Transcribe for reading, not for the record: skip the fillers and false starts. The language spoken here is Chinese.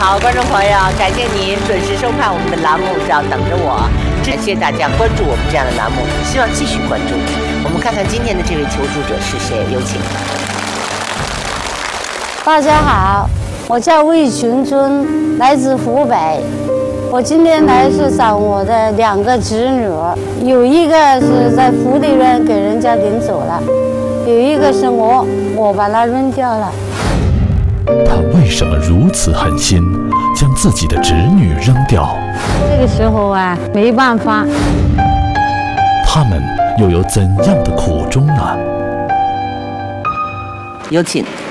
好，观众朋友，感谢您准时收看我们的栏目叫《等着我》，感谢大家关注我们这样的栏目，希望继续关注。我们看看今天的这位求助者是谁，有请。 大家好，我叫魏群春，来自湖北。我今天来是找我的2个侄女，有一个是在福利院给人家领走了，有一个是我把它扔掉了。 他为什么如此狠心，将自己的侄女扔掉？ 这个时候啊，没办法。 他们又有怎样的苦衷呢？ 有请。